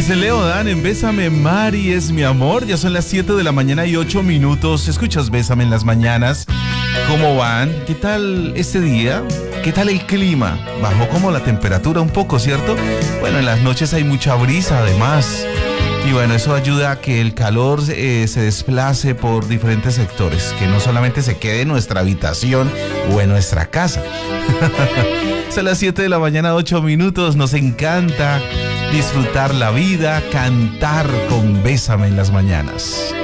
Desde Leodán en Bésame Mari es mi amor. Ya son las 7 de la mañana y 8 minutos. Escuchas Bésame en las mañanas. ¿Cómo van? ¿Qué tal este día? ¿Qué tal el clima? Bajó como la temperatura un poco, ¿cierto? Bueno, en las noches hay mucha brisa además. Y bueno, eso ayuda a que el calor se desplace por diferentes sectores, que no solamente se quede en nuestra habitación o en nuestra casa. Son las 7 de la mañana, 8 minutos. Nos encanta disfrutar la vida, cantar con Bésame en las mañanas.